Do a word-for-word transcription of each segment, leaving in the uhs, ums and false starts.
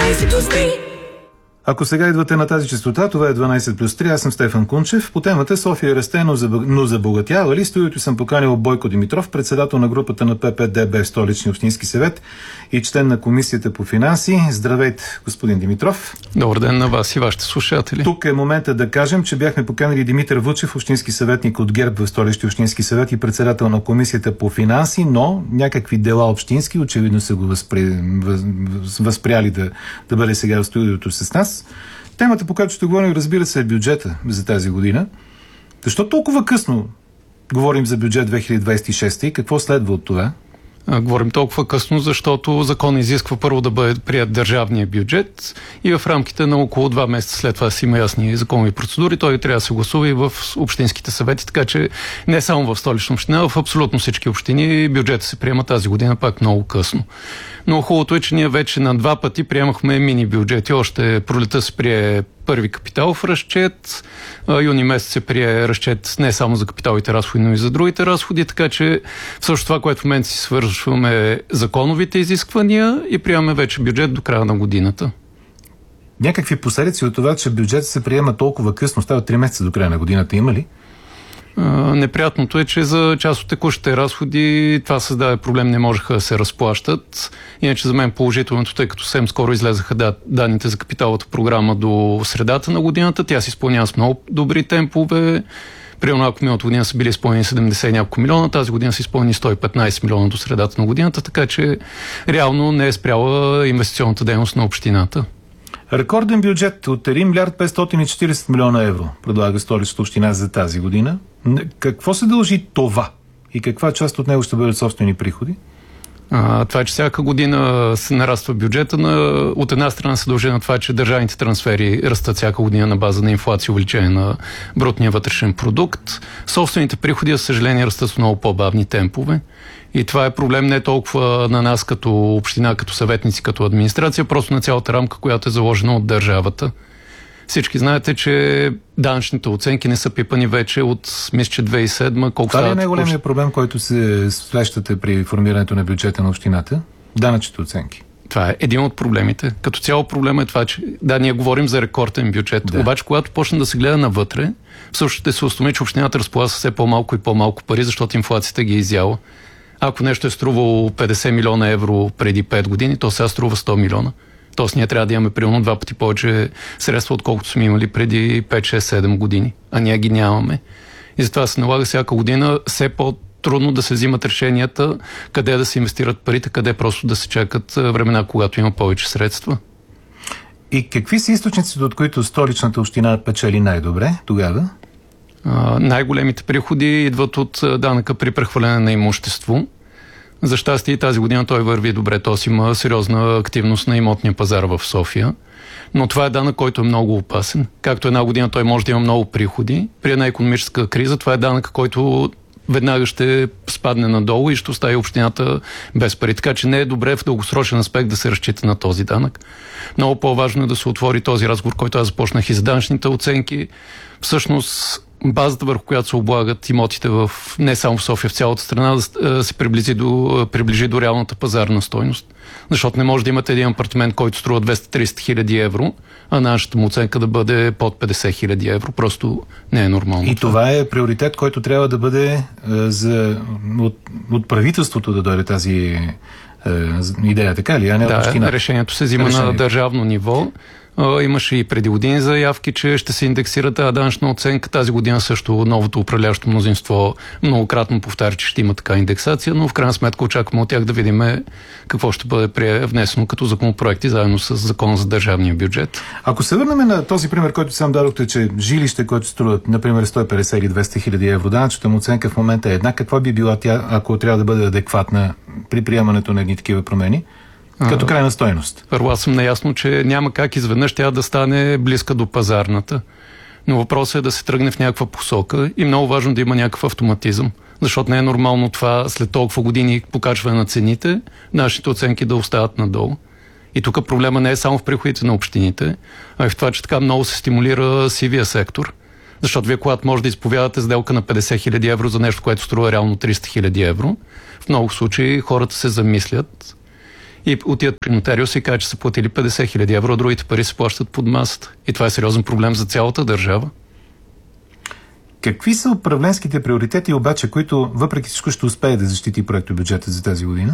дванайсет плюс три. Ако сега идвате на тази честота, това е дванайсет плюс три, аз съм Стефан Кунчев. По темата София расте, но забогатява ли? Студиото съм поканил Бойко Димитров, председател на групата на Пе Пе Де Бе Столичния общински съвет и член на Комисията по финанси. Здравейте, господин Димитров. Добър ден на вас и вашите слушатели. Тук е момента да кажем, че бяхме поканили Димитър Вучев, общински съветник от ГЕРБ в Столичния общински съвет и председател на Комисията по финанси, но някакви дела общински очевидно са го възпри... възприяли да, да бъде сега в студиото с нас. Темата, по която ще говорим, разбира се, е бюджета за тази година. Защо толкова късно говорим за бюджет две хиляди двадесет и шеста и какво следва от това? А, говорим толкова късно, защото закон изисква първо да бъде прият държавния бюджет и в рамките на около два месеца след това си има ясни законови процедури. Той трябва да се гласува и в общинските съвети, така че не само в Столична община, в абсолютно всички общини бюджета се приема тази година пак много късно. Но хубавото е, че ние вече на два пъти приемахме мини бюджети. Още пролета се прие първи капиталов разчет, юни месец се прие разчет не само за капиталовите разходи, но и за другите разходи, така че всъщност това, което в момента си свършваме законовите изисквания и приемаме вече бюджет до края на годината. Някакви последици от това, че бюджет се приема толкова късно, става три месеца до края на годината, има ли? Неприятното е, че за част от текущите разходи това създаде проблем, не можеха да се разплащат. Иначе за мен положителното, тъй като съвсем скоро излезаха да, данните за капиталовата програма до средата на годината. Тя се изпълнява с много добри темпове. Примерно, ако миналата година са били изпълнени седемдесет няколко милиона, тази година са изпълнени сто и петнайсет милиона до средата на годината, така че реално не е спряла инвестиционната дейност на общината. Рекорден бюджет от един милиард петстотин и четирийсет милиона евро предлага Столичната община за тази година. Какво се дължи това? И каква част от него ще бъдат собствени приходи? А, това е, че всяка година се нараства бюджета. На, от една страна се дължи на това, че държавните трансфери растат всяка година на база на инфлация, увеличение на брутния вътрешен продукт. Собствените приходи, за съжаление, растат с много по-бавни темпове. И това е проблем не толкова на нас като община, като съветници, като администрация, просто на цялата рамка, която е заложена от държавата. Всички знаете, че данъчните оценки не са пипани вече от, мисля, че две хиляди и седма. Колко това ли е най-големият проблем, който се срещате при формирането на бюджета на общината? Данъчните оценки. Това е един от проблемите. Като цяло проблема е това, че да, ние говорим за рекорден бюджет, да. Обаче когато почне да се гледа навътре, всъщност ще се установи, че общината разполага с все по-малко и по-малко пари, защото инфлацията ги е изяла. Ако нещо е струвало петдесет милиона евро преди пет години, то сега струва сто милиона. Тоест ние трябва да имаме примерно два пъти повече средства, отколкото сме имали преди пет, шест, седем години. А ние ги нямаме. И затова се налага всяка година все по-трудно да се взимат решенията, къде да се инвестират парите, къде просто да се чакат времена, когато има повече средства. И какви са източниците, от които Столичната община печели най-добре тогава? А, най-големите приходи идват от данъка при прехвърляне на имущество. За щастие тази година той върви добре, т.е. има сериозна активност на имотния пазар в София. Но това е данък, който е много опасен. Както една година той може да има много приходи, при една икономическа криза това е данък, който веднага ще спадне надолу и ще остави общината без пари. Така че не е добре в дългосрочен аспект да се разчита на този данък. Много по-важно е да се отвори този разговор, който аз започнах и за данъчните оценки. Всъщност базата, върху която се облагат имотите в, не само в София, в цялата страна, да се приближи до, приближи до реалната пазарна стойност. Защото не може да имате един апартамент, който струва двеста и трийсет хиляди евро, а нашата му оценка да бъде под петдесет хиляди евро. Просто не е нормално. И това, това е приоритет, който трябва да бъде е, за, от, от правителството да дойде тази е, идея, така ли? А не да, от община. Решението се взима Решение. на държавно ниво. Имаше и преди години заявки, че ще се индексира тази данъчна оценка. Тази година също новото управляващо мнозинство многократно повтаря, че ще има така индексация, но в крайна сметка очакваме от тях да видим какво ще бъде внесено като законопроекти заедно с закона за държавния бюджет. Ако се върнем на този пример, който сам дадохте, че жилище, което струва, например, сто и петдесет или двеста хиляди евро, данъчната му оценка в момента е една, каква би била тя, ако трябва да бъде адекватна при приемането на едни такива промени? Като крайна стойност. Първо, аз съм наясно, че няма как изведнъж тя да стане близка до пазарната. Но въпросът е да се тръгне в някаква посока и много важно да има някакъв автоматизъм. Защото не е нормално това след толкова години покачване на цените, нашите оценки да остават надолу. И тук проблема не е само в приходите на общините, а и в това, че така много се стимулира сивия сектор. Защото вие, когато може да изповядате сделка на петдесет хиляди евро за нещо, което струва реално триста хиляди евро, в много случаи хората се замислят И отидат при нотариуса и кажат, че са платили петдесет хиляди евро, а другите пари се плащат под масата. И това е сериозен проблем за цялата държава. Какви са управленските приоритети обаче, които въпреки всичко ще успее да защити проектобюджета за тази година?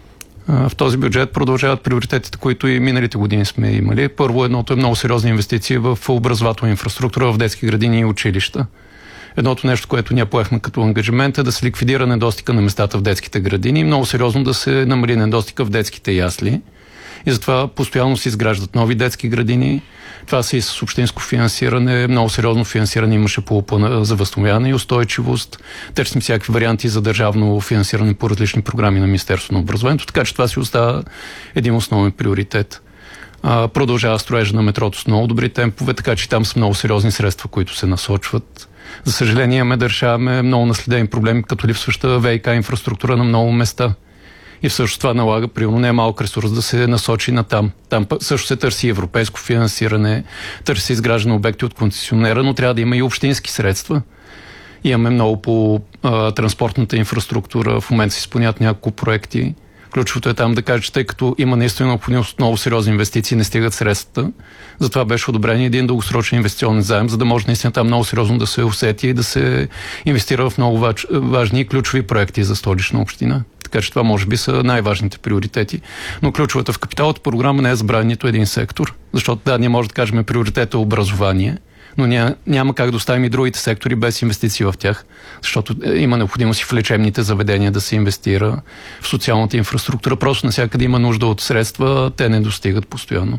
В този бюджет продължават приоритетите, които и миналите години сме имали. Първо, едното е много сериозни инвестиции в образователна инфраструктура, в детски градини и училища. Едното нещо, което ние поехме като ангажимент, е да се ликвидира недостига на местата в детските градини и много сериозно да се намали недостига в детските ясли. И затова постоянно се изграждат нови детски градини. Това са и с общинско финансиране. Много сериозно финансиране имаше по плана за възстановяване и устойчивост. Търсим всякакви варианти за държавно финансиране по различни програми на Министерството на образованието, така че това си остава един основен приоритет. А, продължава строежа на метрото с много добри темпове, така че там са много сериозни средства, които се насочват. За съжаление, имаме да решаваме много наследени проблеми, като липсваща ВиК инфраструктура на много места. И всъщност това налага, примерно, не е малък ресурс да се насочи на там. Там също се търси европейско финансиране, търси се изграждане на обекти от концесионера, но трябва да има и общински средства. Имаме много по а, транспортната инфраструктура, в момента се изпълняват няколко проекти. Ключовото е там да кажа, че тъй като има наистина необходимост от много сериозни инвестиции, не стигат средствата. Затова беше одобрен един дългосрочен инвестиционен заем, за да може наистина там много сериозно да се усети и да се инвестира в много важ, важни и ключови проекти за Столична община. Така че това може би са най-важните приоритети. Но ключовата в капиталната програма не е забравен нито един сектор, защото да, ние може да кажем приоритета е образование, но ня, няма как да оставим и другите сектори без инвестиции в тях, защото има необходимост и в лечебните заведения да се инвестира, в социалната инфраструктура. Просто навсякъде има нужда от средства, те не достигат постоянно.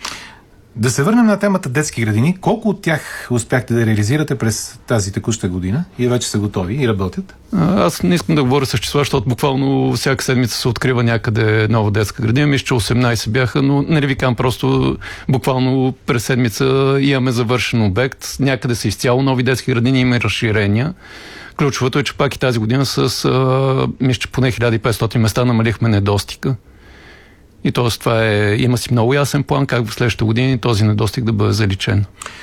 Да се върнем на темата детски градини. Колко от тях успяхте да реализирате през тази текуща година и вече са готови и работят? Аз не искам да говоря с числа, защото буквално всяка седмица се открива някъде нова детска градина. Мисля, че осемнайсет бяха, но не ви кам, просто буквално през седмица имаме завършен обект. Някъде са изцяло нови детски градини, има разширения. Ключовото е, че пак и тази година с мисля, че поне хиляда и петстотин места намалихме недостига. И т.е. това е, има си много ясен план как в следващите години този недостиг да бъде заличен.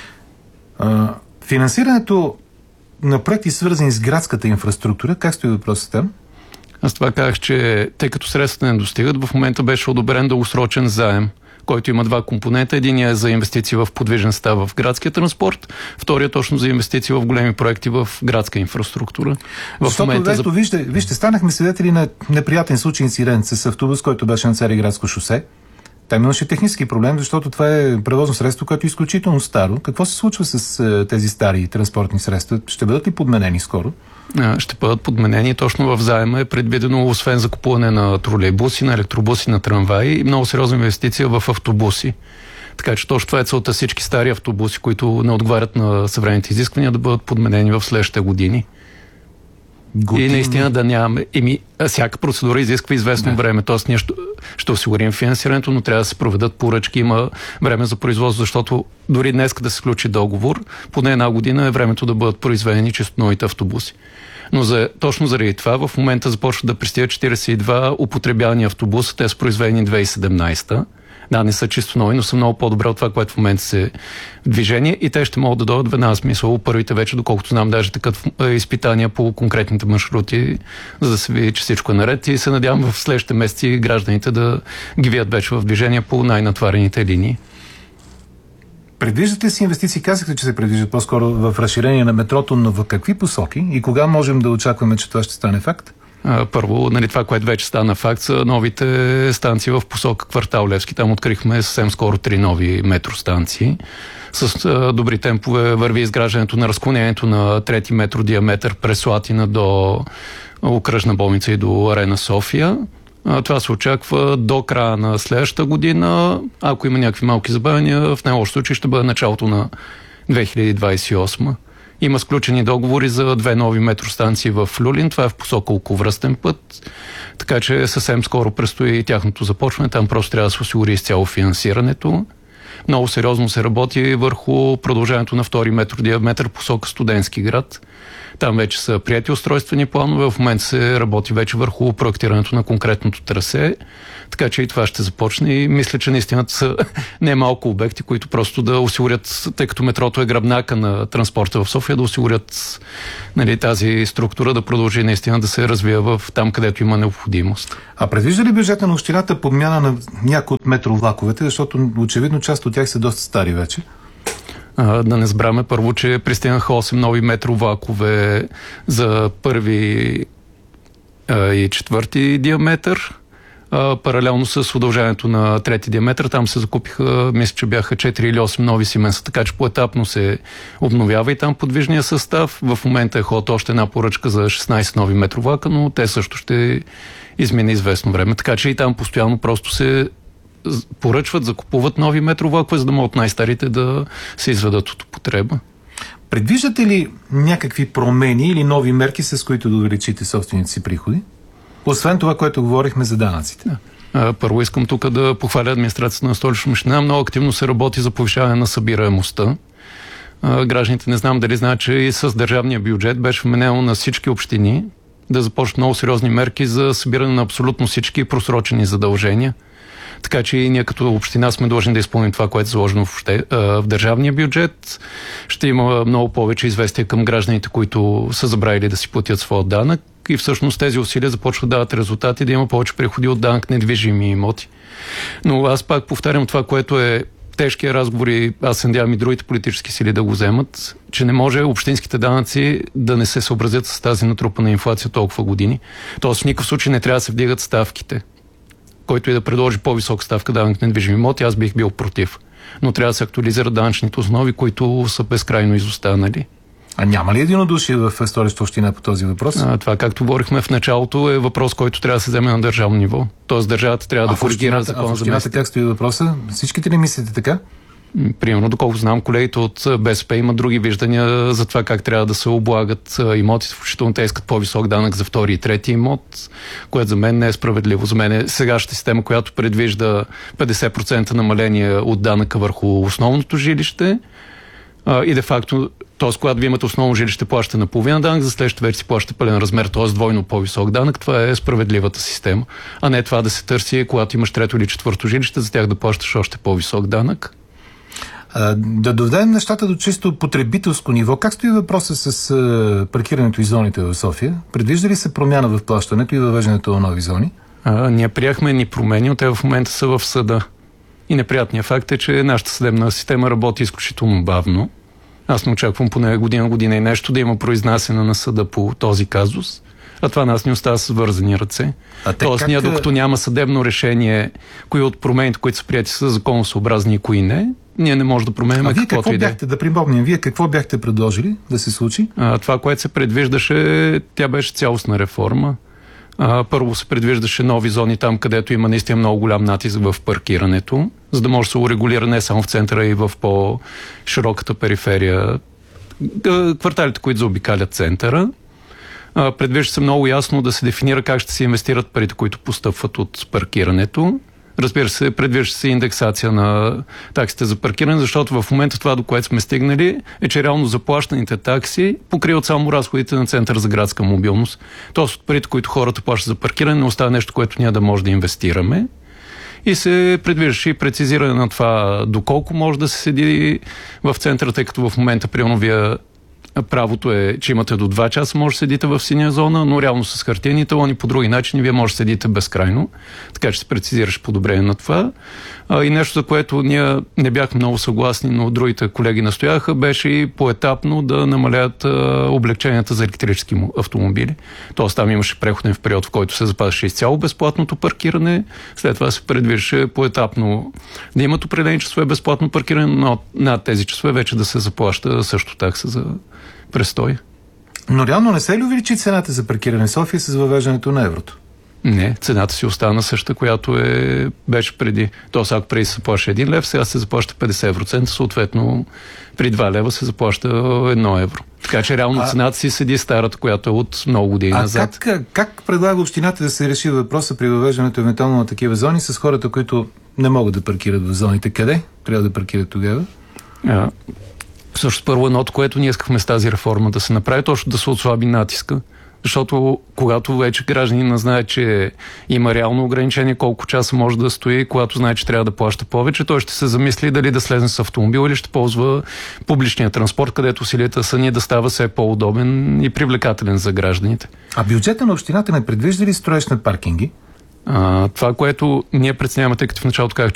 А, финансирането на проекти, свързани с градската инфраструктура, как стои въпросът там? Аз това казах, че тъй като средствата не достигат, в момента беше одобрен дългосрочен заем, който има два компонента. Единият е за инвестиции в подвижен състав в градския транспорт, вторият точно за инвестиции в големи проекти в градска инфраструктура. В Защото, момента ето, за... вижте, вижте, станахме свидетели на неприятен случай, инцидент с автобус, който беше на Цариградско шосе. Там имаше технически проблем, защото това е превозно средство, което е изключително старо. Какво се случва с е, тези стари транспортни средства? Ще бъдат ли подменени скоро? Ще бъдат подменени. Точно в заема е предвидено, освен закупуване на тролейбуси, на електробуси, на трамваи и много сериозна инвестиция в автобуси. Така че точно това е целта, всички стари автобуси, които не отговарят на съвременните изисквания, да бъдат подменени в следващите години. Години. И наистина да нямаме. Еми, всяка процедура изисква известно да. време. Тоест ние ще, ще осигурим финансирането, но трябва да се проведат поръчки. Има време за производство, защото дори днес да се сключи договор, поне една година е времето да бъдат произведени чисто новите автобуси. Но за, точно заради това в момента започват да пристигат четирийсет и два употребявани автобуса. Те са произведени две хиляди и седемнайсета. Да, не са чисто нови, но са много по-добре от това, което в момента се в движение и те ще могат да дойдат веднага. Смисъл, първите вече, доколкото знам, даже такът изпитания по конкретните маршрути, за да се види, че всичко е наред и се надявам в следващите месеци гражданите да ги видят вече в движение по най-натварените линии. Предвиждате си инвестиции? Казахте, че се предвиждат по-скоро в разширение на метрото, но в какви посоки и кога можем да очакваме, че това ще стане факт? Първо, нали, това, което вече стана факт, са новите станции в посока Квартал Левски. Там открихме съвсем скоро три нови метростанции. С а, добри темпове върви изграждането на разклонението на трети метро диаметър през Слатина до Окръжна болница и до Арена София. А, това се очаква до края на следващата година. Ако има някакви малки забавяния, в най-лошо случай ще бъде началото на две хиляди двайсет и осма. Има сключени договори за две нови метростанции в Люлин. Това е в посока околовръстен път. Така че съвсем скоро предстои тяхното започване. Там просто трябва да се осигури изцяло финансирането. Много сериозно се работи върху продължаването на втори метро диаметър посока Студентски град. Там вече са приети устройствени планове, в момента се работи вече върху проектирането на конкретното трасе, така че и това ще започне и мисля, че наистина са не малко обекти, които просто да осигурят, тъй като метрото е гръбнака на транспорта в София, да осигурят, нали, тази структура да продължи наистина да се развива в там, където има необходимост. А предвижда ли бюджета на общината подмяна на някои от метровлаковете, защото очевидно част от тях са доста стари вече? А, да не забравяме първо, че пристигнаха осем нови метровлакове за първи а, и четвърти диаметър. А, паралелно с удължаването на трети диаметър, там се закупиха, мисля, че бяха четири или осем нови Сименса, така че поетапно се обновява и там подвижния състав. В момента е ход още една поръчка за шестнайсет нови метровлака, но те също ще измине известно време, така че и там постоянно просто се поръчват, закупуват нови метровлакове, за да могат най-старите да се изведат от употреба. Предвиждате ли някакви промени или нови мерки, с които да увеличите собствените си приходи? Освен това, което говорихме за данъците. Да. Първо искам тук да похваля администрацията на Столична община. Много активно се работи за повишаване на събираемостта. Гражданите не знам дали знаят, че и с държавния бюджет беше вменено на всички общини да започнат много сериозни мерки за събиране на абсолютно всички просрочени задължения. Така че и ние като община сме длъжни да изпълним това, което е заложено в, в държавния бюджет. Ще има много повече известия към гражданите, които са забравили да си платят своя данък и всъщност тези усилия започват да дават резултати, да има повече приходи от данък недвижими имоти. Но аз пак повтарям това, което е тежкия разговор и аз се надявам и другите политически сили да го вземат, че не може общинските данъци да не се съобразят с тази натрупана инфлация толкова години. Тоест в никакъв случай не трябва да се вдигат ставките. Който и да предложи по-висока ставка данък на недвижими имоти, аз бих бил против. Но трябва да се актуализират данъчните основи, които са безкрайно изостанали. А няма ли единодушие в Столична община по този въпрос? А, това, както говорихме в началото, е въпрос, който трябва да се вземе на държавно ниво. Тоест държавата трябва а да коригира закона за местите. Как стои въпроса? Всичките ли мислите така? Примерно, доколко знам, колегите от БСП имат други виждания за това как трябва да се облагат имотите, включително те искат по-висок данък за втори и трети имот, което за мен не е справедливо. За мен е сегашната система, която предвижда петдесет процента намаление от данъка върху основното жилище и де-факто, т.е. когато ви имате основно жилище, плащате на половина данък, за следващото вече си плащате пълен размер, т.е. двойно по-висок данък. Това е справедливата система, а не това да се търси, когато имаш трето или четвърто жилище, за тях да плащаш още по-висок данък. Да доведем нещата до чисто потребителско ниво. Как стои въпроса с а, паркирането и зоните в София? Предвижда ли се промяна в плащането и въвеждането на нови зони? А, ние приехме ни промени, но те в момента са в съда. И неприятният факт е, че нашата съдебна система работи изключително бавно. Аз не очаквам поне година, година и нещо да има произнасяне на съда по този казус. А това нас ни остава с вързани ръце. Тоест как... ние, докато няма съдебно решение, кои от промените, които са прияти, са законосъобразни и кои не, ние не можем да променяме каквото какво и да е. Бяхте, да припомним, вие какво бяхте предложили да се случи? А, това, което се предвиждаше, тя беше цялостна реформа. А, първо се предвиждаше нови зони там, където има наистина много голям натиск в паркирането, за да може да се урегулира не само в центъра и в по-широката периферия, кварталите, които заобикалят центъра. А, предвижда се много ясно да се дефинира как ще се инвестират парите, които постъпват от паркирането. Разбира се, предвижда се индексация на таксите за паркиране, защото в момента това, до което сме стигнали, е, че реално заплащаните такси покриват само разходите на Център за градска мобилност. Тоест от парите, които хората плащат за паркиране, не остава нещо, което ние да може да инвестираме. И се предвиждаше и прецизиране на това доколко може да се седи в центъра, тъй като в момента примерно вие правото е, че имате до два часа, може да седите в синя зона, но реално с хартиени талони по други начини вие може да седите безкрайно. Така че се прецизираш подобрение на това. А, и нещо, за което ние не бяхме много съгласни, но другите колеги настояха, беше и поетапно да намалят а, облегченията за електрически автомобили. Тоест там имаше преходен в период, в който се запазваше изцяло безплатното паркиране. След това се предвиждаше поетапно да имат определени часове безплатно паркиране, но над тези часове вече да се заплаща също такса за престой. Но реално не се ли увеличи цената за паркиране в София с въвеждането на еврото? Не, цената си остана същата, която е, беше преди. Тоест, ако преди се заплаща един лев, сега се заплаща петдесет евроцента, съответно при два лева се заплаща едно евро. Така че реално а... цената си седи старата, която е от много години а назад. Как, как предлага общината да се реши въпроса при въвеждането евентуално на такива зони с хората, които не могат да паркират в зоните? Къде трябва да паркират тогава? А... Също първо едното, което ние искахме с тази реформа да се направи, точно да се отслаби натиска. Защото когато вече гражданина знае, че има реално ограничение колко часа може да стои, когато знае, че трябва да плаща повече, той ще се замисли дали да слезе с автомобил или ще ползва публичния транспорт, където усилията са ние да става все по-удобен и привлекателен за гражданите. А бюджета на общината не предвижда ли строеж на паркинги? А, това, което ние преценяваме, тъй като в началото казах,